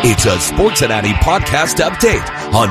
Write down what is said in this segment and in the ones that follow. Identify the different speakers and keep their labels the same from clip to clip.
Speaker 1: It's a Sportsinati podcast update on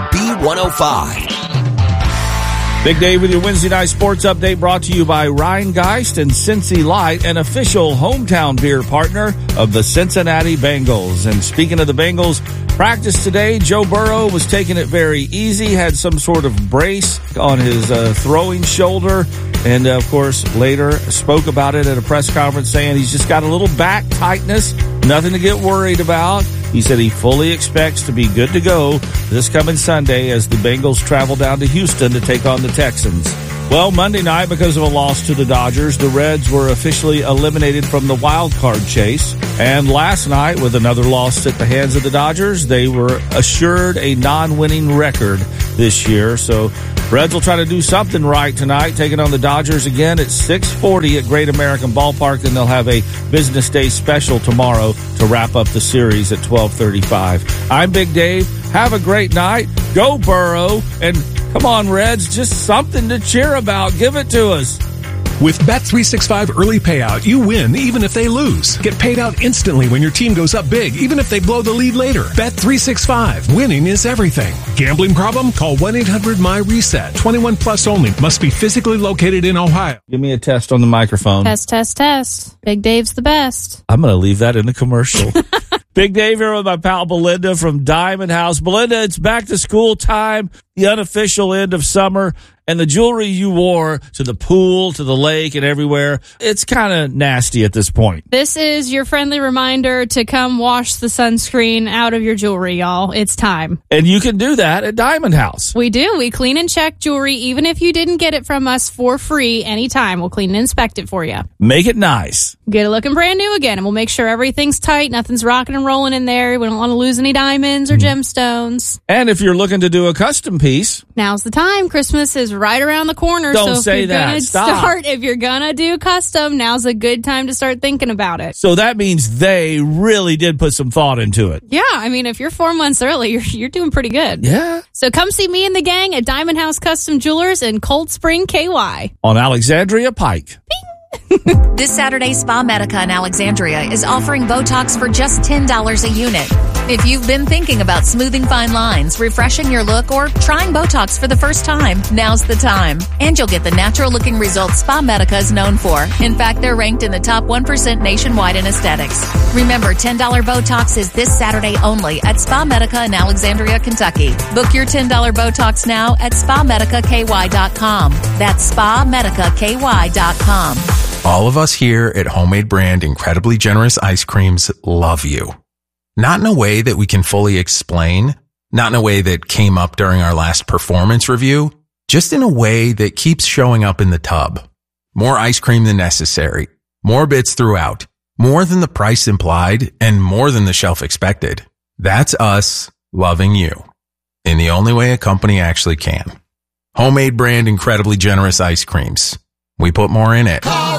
Speaker 1: B105.
Speaker 2: Big Dave with your Wednesday night sports update brought to you by Rheingeist and Cincy Light, an official hometown beer partner of the Cincinnati Bengals. And speaking of the Bengals, practice today, Joe Burrow was taking it very easy, had some sort of brace on his throwing shoulder, and of course later spoke about it at a press conference saying he's just got a little back tightness, nothing to get worried about. He said he fully expects to be good to go this coming Sunday as the Bengals travel down to Houston to take on the Texans. Well, Monday night, because of a loss to the Dodgers, the Reds were officially eliminated from the wild card chase. And last night, with another loss at the hands of the Dodgers, they were assured a non-winning record this year. So Reds will try to do something right tonight, taking on the Dodgers again at 6:40 at Great American Ballpark. And they'll have a Business Day special tomorrow to wrap up the series at 12:35. I'm Big Dave. Have a great night. Go Burrow. And come on, Reds, just something to cheer about. Give it to us.
Speaker 3: With Bet365 early payout, you win even if they lose. Get paid out instantly when your team goes up big, even if they blow the lead later. Bet365. Winning is everything. Gambling problem? Call 1-800-MY-RESET. 21 plus only. Must be physically located in Ohio.
Speaker 2: Give me a test on the microphone.
Speaker 4: Test, test, test. Big Dave's the best.
Speaker 2: I'm going to leave that in the commercial. Big Dave here with my pal Belinda from Diamond House. Belinda, it's back to school time, the unofficial end of summer, and the jewelry you wore to the pool, to the lake, and everywhere, it's kind of nasty at this point.
Speaker 4: This is your friendly reminder to come wash the sunscreen out of your jewelry, y'all. It's time.
Speaker 2: And you can do that at Diamond House.
Speaker 4: We do. We clean and check jewelry, even if you didn't get it from us for free anytime. We'll clean and inspect it for you.
Speaker 2: Make it nice.
Speaker 4: Get it looking brand new again, and we'll make sure everything's tight, nothing's rocking and rolling in there. We don't want to lose any diamonds or gemstones.
Speaker 2: And if you're looking to do a custom piece,
Speaker 4: now's the time. Christmas is right around the corner.
Speaker 2: Don't
Speaker 4: so
Speaker 2: say that. Stop.
Speaker 4: If you're going to do custom, now's a good time to start thinking about it.
Speaker 2: So that means they really did put some thought into it.
Speaker 4: Yeah, I mean, if you're 4 months early, you're doing pretty good.
Speaker 2: Yeah.
Speaker 4: So come see me and the gang at Diamond House Custom Jewelers in Cold Spring, KY.
Speaker 2: On Alexandria Pike.
Speaker 5: This Saturday, Spa Medica in Alexandria is offering Botox for just $10 a unit. If you've been thinking about smoothing fine lines, refreshing your look, or trying Botox for the first time, now's the time. And you'll get the natural-looking results Spa Medica is known for. In fact, they're ranked in the top 1% nationwide in aesthetics. Remember, $10 Botox is this Saturday only at Spa Medica in Alexandria, Kentucky. Book your $10 Botox now at SpaMedicaKY.com. That's SpaMedicaKY.com.
Speaker 6: All of us here at Homemade Brand Incredibly Generous Ice Creams love you. Not in a way that we can fully explain, not in a way that came up during our last performance review, just in a way that keeps showing up in the tub. More ice cream than necessary, more bits throughout, more than the price implied, and more than the shelf expected. That's us loving you in the only way a company actually can. Homemade Brand Incredibly Generous Ice Creams. We put more in it.